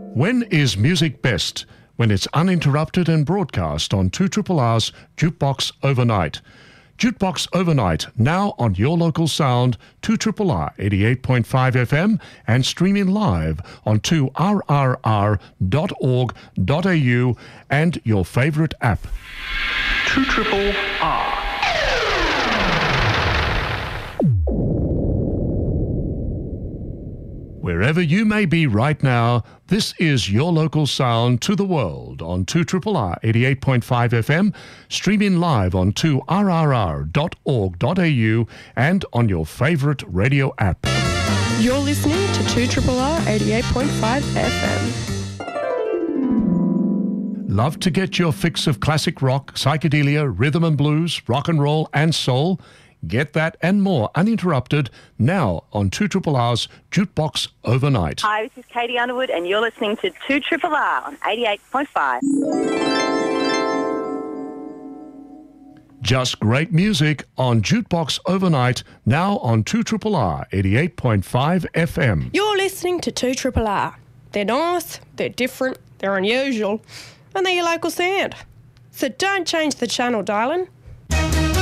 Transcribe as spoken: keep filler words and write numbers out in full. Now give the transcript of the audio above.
When is music best? When it's uninterrupted and broadcast on two R R R's Jukebox Overnight. Jukebox Overnight, now on your local sound, two R R R eighty-eight point five F M and streaming live on two R R R dot org dot A U and your favourite app. two R R R. Wherever you may be right now, this is your local sound to the world on two R R R eighty-eight point five F M, streaming live on two R R R dot org dot A U and on your favourite radio app. You're listening to two R R R eighty-eight point five F M. Love to get your fix of classic rock, psychedelia, rhythm and blues, rock and roll and soul? Get that and more uninterrupted now on two R R R's Jukebox Overnight. Hi, this is Katie Underwood and you're listening to two R R R on eighty-eight point five. Just great music on Jukebox Overnight now on two R R R eighty-eight point five F M. You're listening to two R R R. They're nice, they're different, they're unusual, and they're your local sound. So don't change the channel, darling.